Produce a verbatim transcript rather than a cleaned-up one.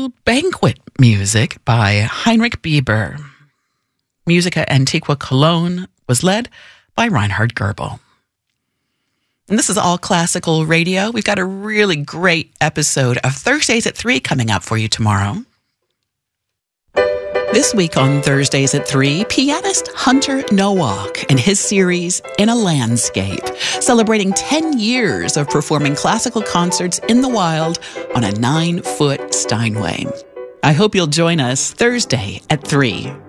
to Banquet Music by Heinrich Bieber. Musica Antiqua Cologne was led by Reinhard Goebel. And this is All Classical Radio. We've got a really great episode of Thursdays at three coming up for you tomorrow. This week on Thursdays at three, pianist Hunter Nowak and his series In a Landscape, celebrating ten years of performing classical concerts in the wild on a nine-foot Steinway. I hope you'll join us Thursday at three.